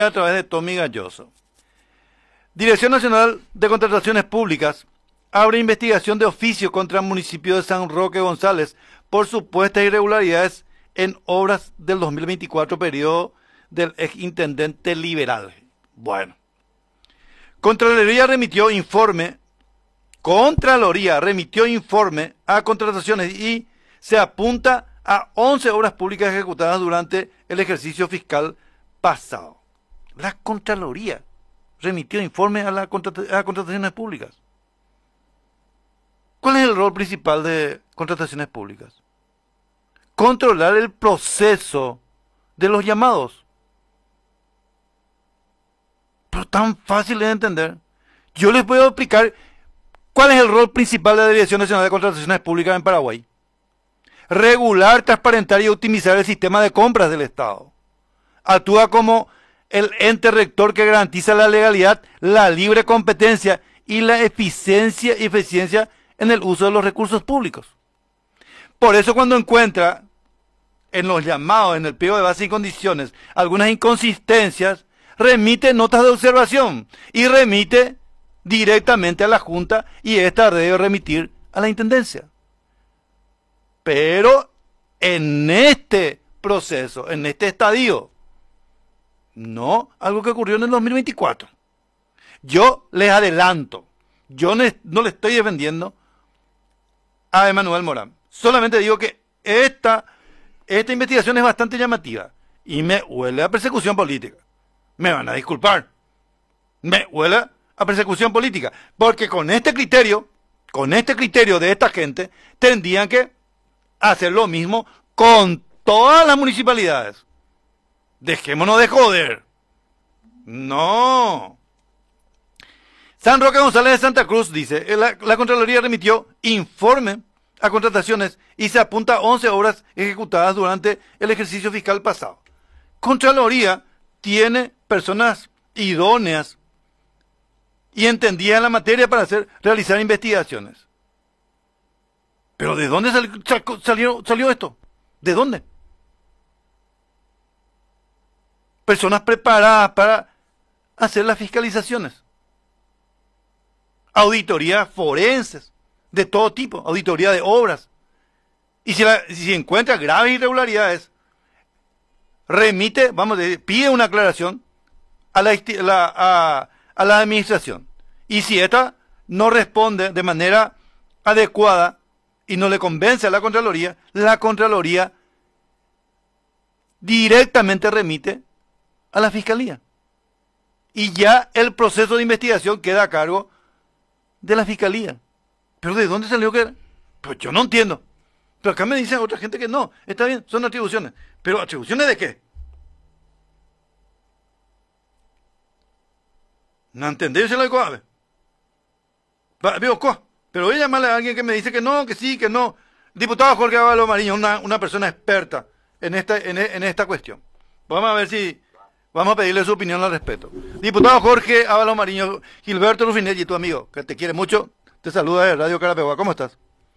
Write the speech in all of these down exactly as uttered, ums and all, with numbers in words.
a través de Tommy Galloso. Dirección Nacional de Contrataciones Públicas abre investigación de oficio contra el municipio de San Roque González por supuestas irregularidades en obras del dos mil veinticuatro, periodo del exintendente liberal. Bueno, Contraloría remitió informe, Contraloría remitió informe a contrataciones y se apunta a once obras públicas ejecutadas durante el ejercicio fiscal pasado. La Contraloría remitió informe a las a contrataciones públicas. ¿Cuál es el rol principal de contrataciones públicas? Controlar el proceso de los llamados. Pero tan fácil de entender. Yo les voy a explicar cuál es el rol principal de la Dirección Nacional de Contrataciones Públicas en Paraguay. Regular, transparentar y optimizar el sistema de compras del Estado. Actúa como el ente rector que garantiza la legalidad, la libre competencia y la eficiencia y eficiencia en el uso de los recursos públicos. Por eso cuando encuentra en los llamados, en el pliego de base y condiciones, algunas inconsistencias, remite notas de observación y remite directamente a la Junta y esta debe remitir a la Intendencia. Pero en este proceso, en este estadio, no algo que ocurrió en el dos mil veinticuatro. Yo les adelanto, yo no le estoy defendiendo a Emanuel Morán. Solamente digo que esta, esta investigación es bastante llamativa y me huele a persecución política. Me van a disculpar. Me huele a persecución política. Porque con este criterio, con este criterio de esta gente, tendrían que hacer lo mismo con todas las municipalidades. Dejémonos de joder. No. San Roque González de Santa Cruz dice, la, la Contraloría remitió informe a contrataciones y se apunta a once obras ejecutadas durante el ejercicio fiscal pasado. Contraloría tiene personas idóneas y entendidas en la materia para hacer, realizar investigaciones. Pero ¿de dónde salió, salió, salió esto? ¿De dónde? Personas preparadas para hacer las fiscalizaciones. Auditorías forenses, de todo tipo, auditoría de obras. Y si, la, si encuentra graves irregularidades, remite, vamos a decir, pide una aclaración a la, la, a, a la administración. Y si esta no responde de manera adecuada y no le convence a la Contraloría, la Contraloría directamente remite a la Fiscalía. Y ya el proceso de investigación queda a cargo de la Fiscalía. ¿Pero de dónde salió que...? Pues yo no entiendo. Pero acá me dicen otra gente que no. Está bien, son atribuciones. ¿Pero atribuciones de qué? No entendéis lo que hace. Pero voy a llamarle a alguien que me dice que no, que sí, que no. Diputado Jorge Ábalos Mariño, una, una persona experta en esta, en, en esta cuestión. Vamos a ver si... Vamos a pedirle su opinión al respecto. Diputado Jorge Ábalos Mariño, Gilberto Rufinelli, tu amigo, que te quiere mucho, te saluda de Radio Carapeguá. ¿Cómo estás?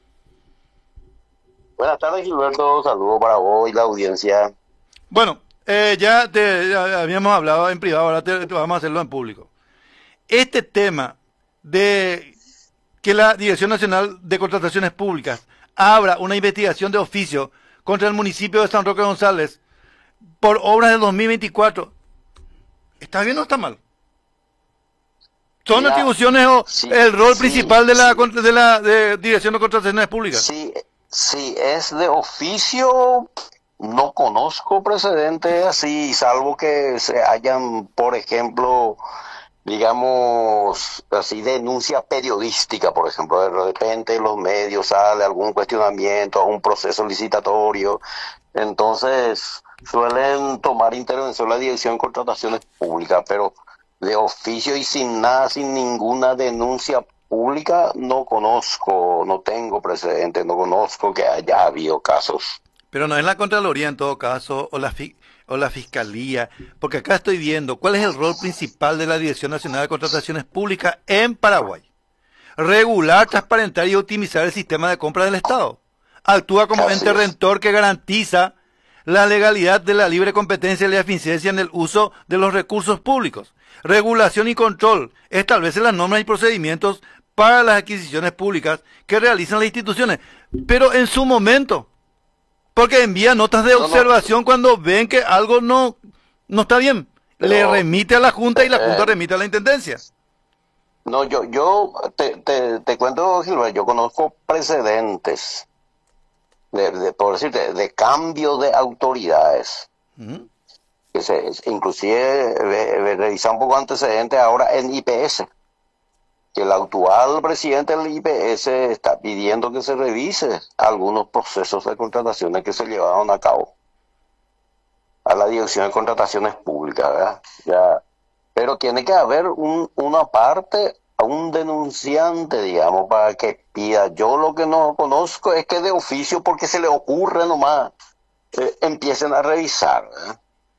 Buenas tardes, Gilberto. Saludos para vos y la audiencia. Bueno, eh, ya te ya habíamos hablado en privado, ahora te, te vamos a hacerlo en público. Este tema de que la Dirección Nacional de Contrataciones Públicas abra una investigación de oficio contra el municipio de San Roque González por obras del dos mil veinticuatro, ¿está bien o está mal? ¿Son Mira, atribuciones o sí, el rol sí, principal de la, sí. de la de Dirección de Contrataciones Públicas? Sí, sí, es de oficio. No conozco precedentes así, salvo que se hayan, por ejemplo, digamos, así denuncia periodística, por ejemplo, de repente en los medios sale algún cuestionamiento, algún proceso licitatorio, entonces suelen tomar intervención la Dirección de Contrataciones Públicas, pero de oficio y sin nada, sin ninguna denuncia pública, no conozco, no tengo precedentes, no conozco que haya habido casos. Pero no es la Contraloría en todo caso, o la, fi o la Fiscalía, porque acá estoy viendo cuál es el rol principal de la Dirección Nacional de Contrataciones Públicas en Paraguay. Regular, transparentar y optimizar el sistema de compra del Estado. Actúa como ente rector que garantiza la legalidad de la libre competencia y la eficiencia en el uso de los recursos públicos. Regulación y control establece las normas y procedimientos para las adquisiciones públicas que realizan las instituciones, pero en su momento, porque envía notas de No, no, observación cuando ven que algo no, no está bien. Le pero remite a la Junta y la Junta eh, remite a la Intendencia. no, yo, yo te, te, te cuento, Gilbert, yo conozco precedentes de, de, por decirte, de cambio de autoridades. Ujú. Que se, inclusive ve- ve- revisar un poco antecedentes ahora en I P S, que el actual presidente del I P S está pidiendo que se revise algunos procesos de contrataciones que se llevaron a cabo a la Dirección de Contrataciones Públicas, ¿verdad? Ya, pero tiene que haber un, una parte, un denunciante, digamos, para que pida. Yo lo que no conozco es que de oficio, porque se le ocurre nomás, eh, empiecen a revisar, ¿verdad?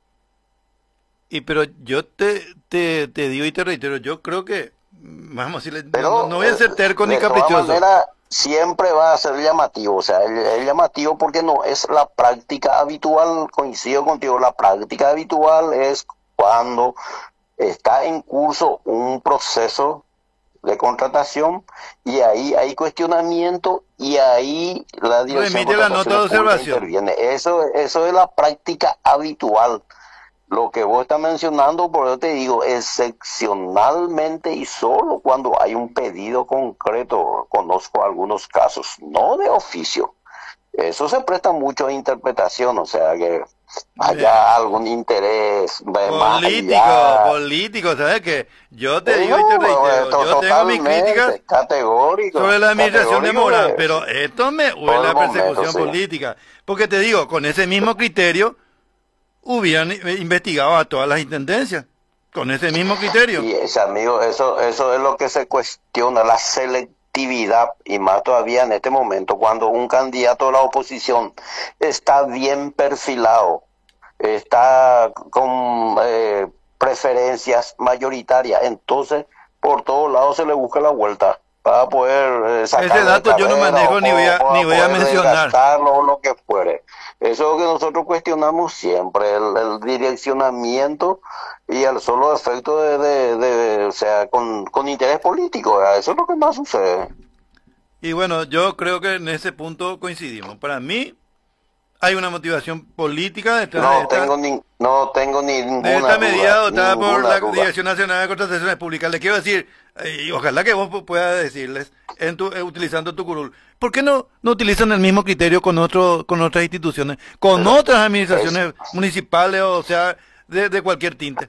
Y pero yo te, te, te digo y te reitero, yo creo que, vamos a decirle, no, no, Pero no voy a eh, ser terco ni de todas caprichoso. maneras siempre va a ser llamativo, o sea, el, el llamativo porque no es la práctica habitual, coincido contigo, la práctica habitual es cuando está en curso un proceso de contratación y ahí hay cuestionamiento y ahí la Dirección de Remite la nota de Contrataciones Públicas observación. interviene. Eso, eso es la práctica habitual. Lo que vos estás mencionando, por eso te digo, excepcionalmente y solo cuando hay un pedido concreto, conozco algunos casos, no de oficio. Eso se presta mucho a interpretación, o sea, que De- haya algún interés de más político, allá. político, ¿sabes qué? Yo te Eh, digo y te no, eh, reitero, to- yo tengo mis críticas totalmente, categórico, sobre la administración de categórico Morán, que pero esto me por huele el a momento, persecución sí. política. Porque te digo, con ese mismo criterio hubieran eh, investigado a todas las intendencias. Con ese mismo criterio. Y ese amigo, eso, eso es lo que se cuestiona, la selectividad, y más todavía en este momento, cuando un candidato de la oposición está bien perfilado, está con eh, preferencias mayoritarias, entonces por todos lados se le busca la vuelta para poder eh, Ese sacarlo de dato yo no carrera manejo o, ni voy o a, para ni voy a poder mencionar. desgastarlo o lo que fuere. Eso es lo que nosotros cuestionamos siempre, el, el direccionamiento y el solo efecto de, de, de- o sea, con, con interés político, ¿verdad? Eso es lo que más sucede. Y bueno, yo creo que en ese punto coincidimos. Para mí hay una motivación política detrás de No esta, tengo ni, no tengo ni de esta ninguna medida duda, adoptada por ninguna la duda. Dirección Nacional de Contrataciones Públicas. Le quiero decir, eh, y ojalá que vos pu- puedas decirles, en tu, eh, utilizando tu curul, ¿por qué no, no utilizan el mismo criterio con otro, con otras instituciones, con Pero otras es, administraciones municipales, o sea, de, de cualquier tinte?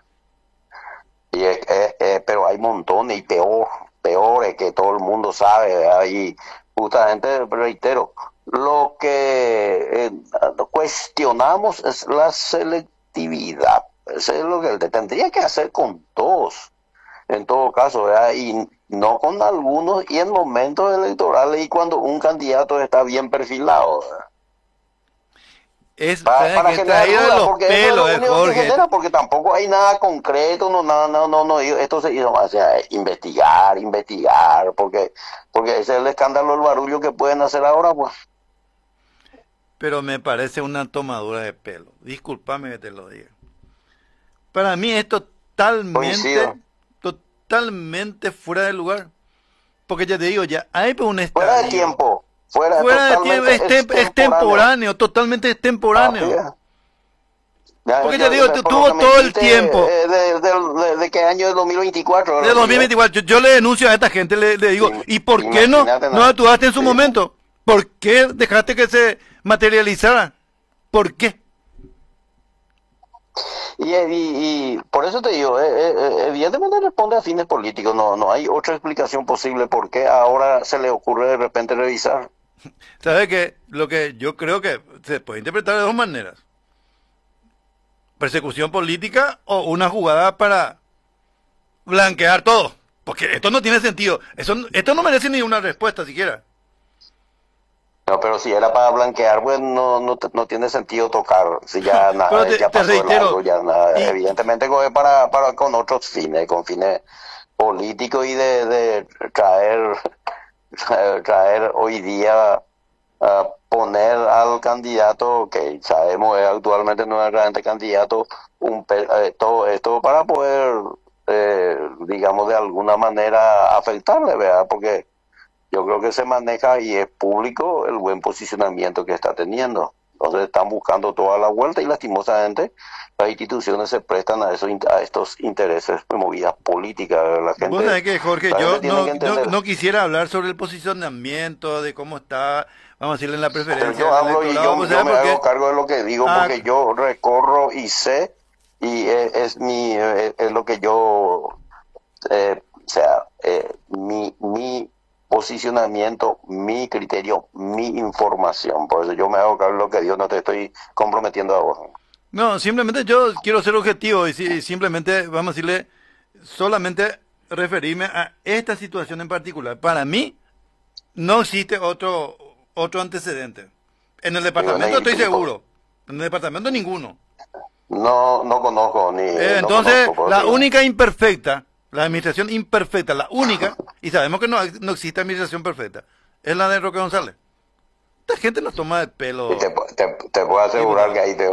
y es- es- es- pero hay montones y peor, peores que todo el mundo sabe, ¿verdad? Y justamente, reitero, lo que eh, cuestionamos es la selectividad. Eso es lo que tendría que hacer con todos, en todo caso, ¿verdad? Y no con algunos y en momentos electorales y cuando un candidato está bien perfilado, ¿verdad? Es, Para, ¿sabes para qué? generar Traído de dudas, los porque eso es pelos, lo eh, único que Jorge. genera, porque tampoco hay nada concreto, no, nada, no, no, no, esto se hizo, o sea, investigar, investigar, porque, porque ese es el escándalo, el barullo que pueden hacer ahora, pues. Pero me parece una tomadura de pelo. Discúlpame que te lo diga. Para mí es Coincido. totalmente, totalmente fuera de lugar. Porque ya te digo, ya hay pues un Fuera de estadio. tiempo, fuera, Fuera de tiempo, totalmente es, tem- es extemporáneo. temporáneo, totalmente Así extemporáneo. es. Ya, Porque ya yo, digo, yo- tu- por lo tuvo que me todo el dijiste, tiempo eh, de, de, de, de qué año es dos mil veinticuatro, de ahora sí, ¿eh? dos mil veinticuatro. Yo, yo le denuncio a esta gente, le, le digo, Im- ¿y por qué no, Imagínate no nada. actuaste en su Sí. momento? ¿Por qué dejaste que se materializara? ¿Por qué? Y, y, y por eso te digo, eh, eh, eh, evidentemente responde a fines políticos, no, no hay otra explicación posible por qué ahora se le ocurre de repente revisar. ¿Sabe qué? Lo que yo creo que se puede interpretar de dos maneras. Persecución política o una jugada para blanquear todo. Porque esto no tiene sentido. Eso, esto no merece ni una respuesta siquiera. No, pero si era para blanquear, pues no, no, te- no tiene sentido tocar, si ya, na- Pero te, ya te pasó el reitero, largo, ya nada, y evidentemente co- es para, para con otros fines, con fines políticos y de, de traer, traer hoy día ah, poner al candidato, que sabemos es actualmente nuevamente candidato, un, pe- eh, todo esto para poder, eh, digamos, de alguna manera afectarle, ¿verdad? Porque yo creo que se maneja y es público el buen posicionamiento que está teniendo. Entonces están buscando toda la vuelta y lastimosamente las instituciones se prestan a, esos, in- a estos intereses de movidas políticas. La Vos gente, sabés que, Jorge, la gente yo tiene que no, no, entender. no quisiera hablar sobre el posicionamiento, de cómo está, vamos a decirle, en la Pero preferencia yo del hablo y electorado. yo, ¿Vos yo sabés me por hago qué? cargo de lo que digo Ah, porque yo recorro y sé y es, es mi eh, es lo que yo eh, o sea eh, mi mi posicionamiento, mi criterio, mi información. Por eso yo me hago cargo de lo que digo, no te estoy comprometiendo a vos. no, simplemente yo quiero ser objetivo y si- simplemente, vamos a decirle, solamente referirme a esta situación en particular. Para mí, no existe otro, otro antecedente. En el Y bueno, departamento y- estoy y por- seguro. En el departamento ninguno. no no conozco ni Eh, no entonces, conozco, por eso la digo. única imperfecta, la administración imperfecta, la única, y sabemos que no, no existe administración perfecta, es la de Roque González. Esta gente nos toma de Y te, pelo, te, te puedo asegurar que diputado. ahí te,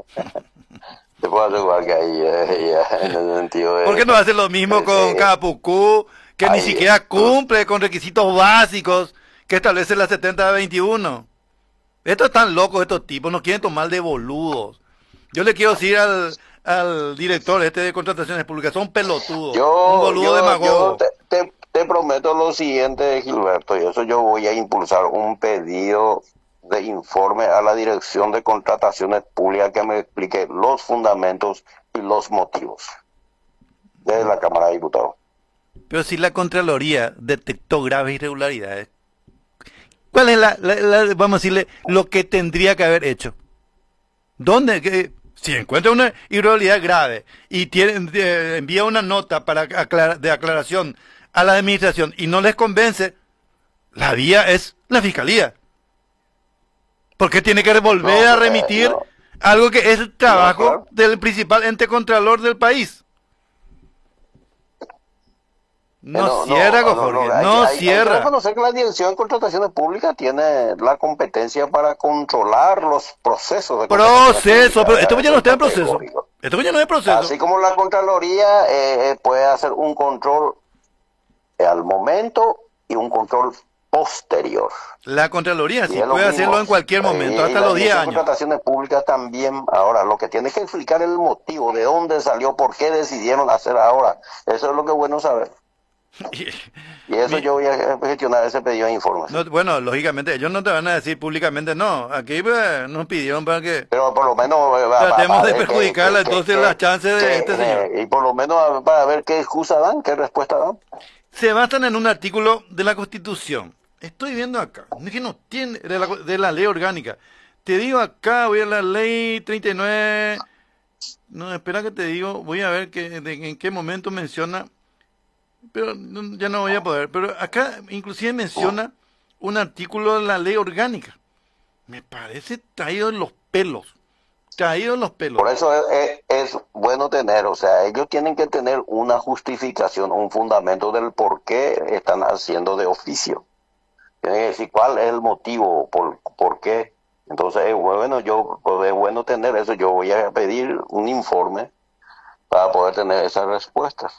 te puedo asegurar que ahí eh, ya, en el sentido ¿Por de qué no hace lo mismo con ese, Capucú, que ni ahí siquiera cumple con requisitos básicos que establece la setenta veintiuno? Estos están locos, estos tipos, nos quieren tomar de boludos. Yo le quiero decir al, al director este de contrataciones públicas, son pelotudos, un Yo, boludo yo, yo demagogo. te, te, te prometo lo siguiente, Gilberto, y eso yo voy a impulsar un pedido de informe a la Dirección de Contrataciones Públicas que me explique los fundamentos y los motivos desde la Cámara de Diputados. Pero si la Contraloría detectó graves irregularidades, ¿cuál es la, la- la- vamos a decirle, lo que tendría que haber hecho? ¿Dónde? ¿Qué? Si encuentra una irregularidad grave y tiene, eh, envía una nota para aclara- de aclaración a la administración y no les convence, la vía es la fiscalía. ¿Por qué tiene que No, volver a eh, remitir no, algo que es el no, trabajo claro. del principal ente contralor del país? Eh, No no, cierra, no, no, no, Jorge, hay que, no hay, hay que cierra. reconocer que la Dirección de Contrataciones Públicas tiene la competencia para controlar los procesos de contrataciones Proceso, públicas, pero esto ¿verdad? ya Eso no es está en proceso. categórico. Esto ya no es proceso. Así como la Contraloría eh, eh, puede hacer un control al momento y un control posterior. La Contraloría Y sí es lo puede hacerlo mismo. en cualquier momento, Eh, y hasta la los diez Dirección de años. Contrataciones Públicas también. Ahora, lo que tiene que explicar es el motivo, de dónde salió, por qué decidieron hacer ahora. Eso es lo que es bueno saber. Y eso Mi- yo voy a gestionar ese pedido de informes. no, bueno, lógicamente, ellos no te van a decir públicamente no. Aquí pues, nos pidieron para que Pero por lo menos eh, va, va- va tratemos a de ver qué, qué, perjudicarle qué, entonces las qué, chances de qué, este señor. eh, y por lo menos para ver qué excusa dan, qué respuesta dan. Se basan en un artículo de la Constitución. Estoy viendo acá, es que no tiene, de la, de la ley orgánica. Te digo acá, voy a la ley treinta y nueve. No, espera que te digo, voy a ver que, de- en qué momento menciona, pero no- ya no voy a poder. Pero acá inclusive menciona un artículo de la ley orgánica. Me parece traído en los pelos, traído en los pelos. Por eso es, es, es bueno tener, o sea, ellos tienen que tener una justificación, un fundamento del por qué están haciendo de oficio. Tienen que decir cuál es el motivo, por, por qué. Entonces, es bueno, yo, pues, es bueno tener eso. Yo voy a pedir un informe para poder tener esas respuestas.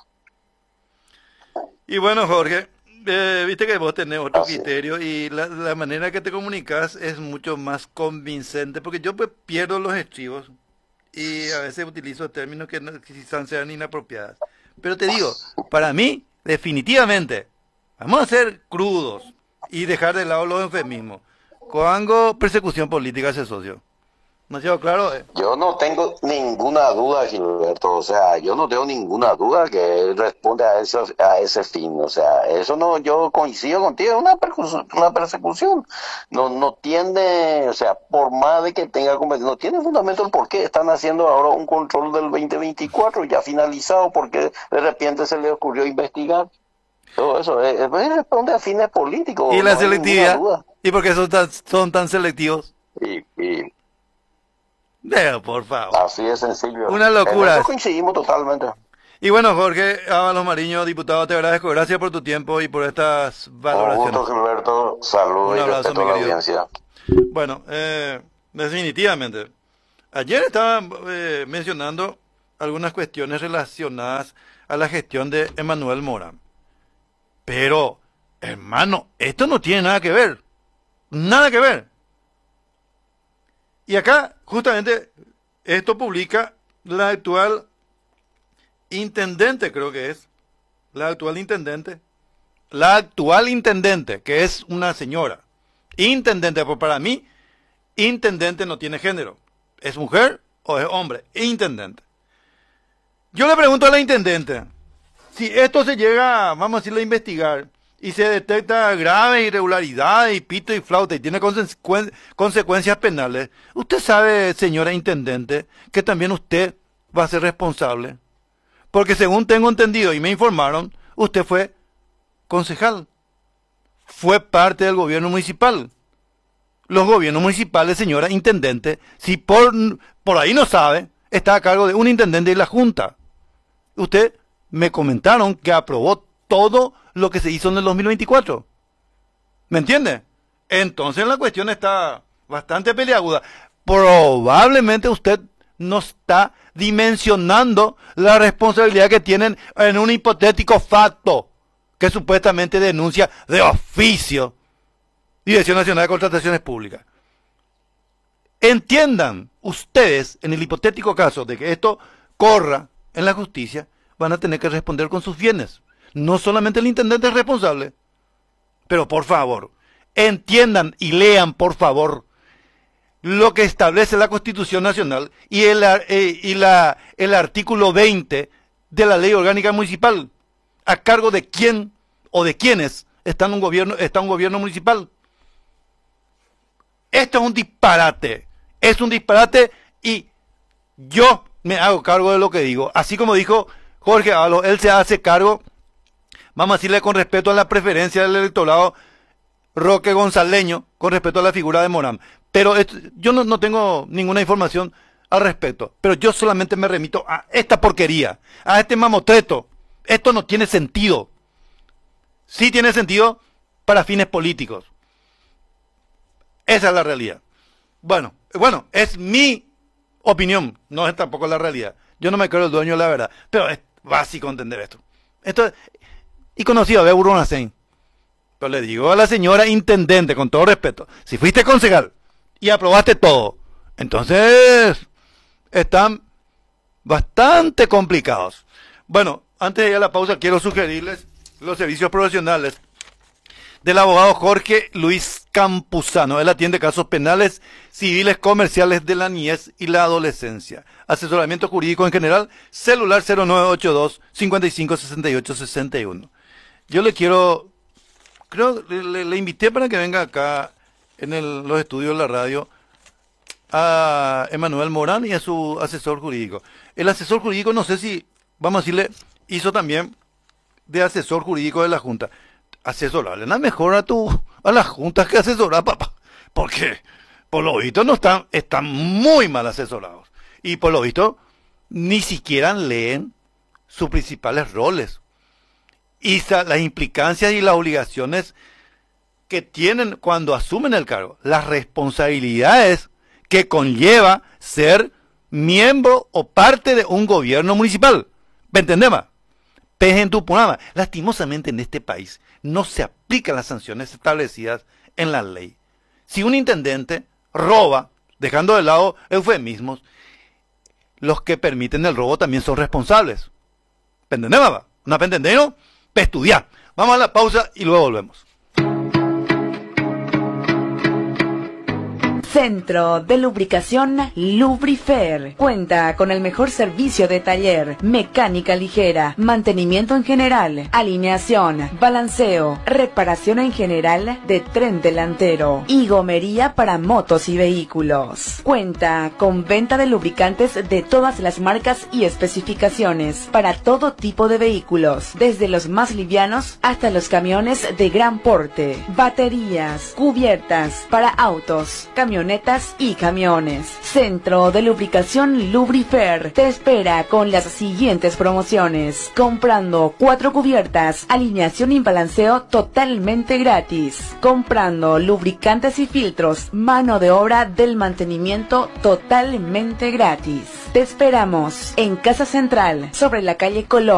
Y bueno, Jorge, eh, viste que vos tenés otro Así. criterio y la, la manera que te comunicas es mucho más convincente, porque yo pues pierdo los estribos y a veces utilizo términos que, no, que quizás sean inapropiados. Pero te digo, para mí, definitivamente, vamos a ser crudos y dejar de lado los eufemismos. Cuando persecución política ese socio. ¿No ha sido claro? Eh? Yo no tengo ninguna duda, Gilberto, o sea, yo no tengo ninguna duda que él responde a eso, a ese fin, o sea, eso no, yo coincido contigo, es una persecución, una persecución, no, no tiene, o sea, por más de que tenga competencia, no tiene fundamento el por qué están haciendo ahora un control del veinte veinticuatro ya finalizado, porque de repente se le ocurrió investigar. Todo eso eh, eh, responde a fines políticos, ¿Y la no hay ninguna selectividad? duda. ¿Y por qué son tan, son tan selectivos? Y, y Pero, por favor. así de sencillo. Una En locura. eso coincidimos totalmente. Y bueno, Jorge Ábalos Mariño, diputado, te agradezco. Gracias por tu tiempo y por estas Un valoraciones. gusto, Gilberto. Un Saludos y abrazo, respeto mi a la querido. audiencia. Bueno, eh, definitivamente. Ayer estaba eh, mencionando algunas cuestiones relacionadas a la gestión de Emmanuel Morán. Pero, hermano, esto no tiene nada que ver. Nada que ver. Y acá, justamente, esto publica la actual intendente, creo que es. La actual intendente. La actual intendente, que es una señora. Intendente, pues para mí, intendente no tiene género. ¿Es mujer o es hombre? Intendente. Yo le pregunto a la intendente, si esto se llega, vamos a decirlo, a investigar, y se detecta graves irregularidades y pito y flauta y tiene consecuen- consecuencias penales, usted sabe, señora intendente, que también usted va a ser responsable. Porque según tengo entendido y me informaron, usted fue concejal. Fue parte del gobierno municipal. Los gobiernos municipales, señora intendente, si por, por ahí no sabe, está a cargo de un intendente y la junta. Usted me comentaron que aprobó todo lo que se hizo en el dos mil veinticuatro. ¿Me entiende? Entonces la cuestión está bastante peliaguda. Probablemente usted no está dimensionando la responsabilidad que tienen en un hipotético facto que supuestamente denuncia de oficio Dirección Nacional de Contrataciones Públicas. Entiendan ustedes, en el hipotético caso de que esto corra en la justicia, van a tener que responder con sus bienes. No solamente el intendente es responsable, pero por favor, entiendan y lean por favor lo que establece la Constitución Nacional y el, eh, y la, el artículo veinte de la Ley Orgánica Municipal. ¿A cargo de quién o de quiénes está un gobierno, está un gobierno municipal? Esto es un disparate, es un disparate y yo me hago cargo de lo que digo. Así como dijo Jorge Ábalos, él se hace cargo, vamos a decirle con respeto a la preferencia del electorado Roque Gonzaleño, con respeto a la figura de Morán. Pero esto, yo no, no tengo ninguna información al respecto, pero yo solamente me remito a esta porquería, a este mamotreto. Esto no tiene sentido. Sí tiene sentido para fines políticos. Esa es la realidad. Bueno, bueno, es mi opinión, no es tampoco la realidad. Yo no me creo el dueño de la verdad, pero es básico entender esto. Esto y conocido a Burro Nacén. Pero le digo a la señora intendente, con todo respeto, si fuiste concejal y aprobaste todo, entonces están bastante complicados. Bueno, antes de ir a la pausa, quiero sugerirles los servicios profesionales del abogado Jorge Luis Campuzano. Él atiende casos penales, civiles, comerciales de la niñez y la adolescencia. Asesoramiento jurídico en general, celular cero nueve ocho dos, cinco cinco seis ocho seis uno. Yo le quiero, creo, le, le invité para que venga acá en el, los estudios de la radio a Emmanuel Morán y a su asesor jurídico. El asesor jurídico, no sé si, vamos a decirle, hizo también de asesor jurídico de la Junta. Asesorarle nada mejor a tu a las juntas que asesorar, papá, porque por lo visto no están están muy mal asesorados y por lo visto ni siquiera leen sus principales roles y las implicancias y las obligaciones que tienen cuando asumen el cargo, las responsabilidades que conlleva ser miembro o parte de un gobierno municipal. ¿Me entendemos? Pez en tu programa. Lastimosamente en este país no se aplican las sanciones establecidas en la ley. Si un intendente roba, dejando de lado eufemismos, los que permiten el robo también son responsables. ¿Entendemos? ¿No entendemos? Para estudiar. Vamos a la pausa y luego volvemos. Centro de Lubricación Lubrifer. Cuenta con el mejor servicio de taller, mecánica ligera, mantenimiento en general, alineación, balanceo, reparación en general de tren delantero y gomería para motos y vehículos. Cuenta con venta de lubricantes de todas las marcas y especificaciones para todo tipo de vehículos, desde los más livianos hasta los camiones de gran porte, baterías, cubiertas para autos, camionetas, camionetas y camiones. Centro de Lubricación Lubrifer te espera con las siguientes promociones. Comprando cuatro cubiertas, alineación y balanceo totalmente gratis. Comprando lubricantes y filtros, mano de obra del mantenimiento totalmente gratis. Te esperamos en Casa Central, sobre la calle Colón.